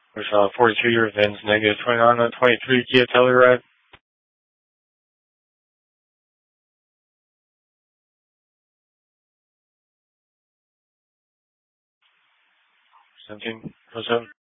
With 42 year VINs, negative 29 on 23 Kia Telluride. 1707.